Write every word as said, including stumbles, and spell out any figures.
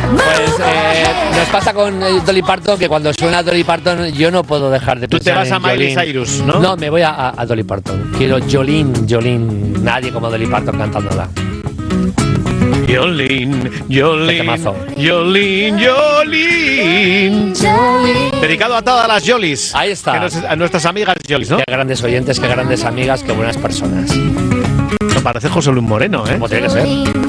Pues eh, nos pasa con eh, Dolly Parton que cuando suena Dolly Parton yo no puedo dejar de Tú pensar te vas en a Miley Jolene. Cyrus, ¿no? No, me voy a, a, a Dolly Parton. Quiero Jolene, Jolene. Nadie como Dolly Parton cantándola. Jolene, Jolene, temazo. Jolene, Jolene. Dedicado a todas las Jolis. Ahí está. Que nos- a nuestras amigas Jolis, ¿no? Qué grandes oyentes, qué grandes amigas, qué buenas personas. Me parece José Luis Moreno, ¿eh? Como tiene que ser.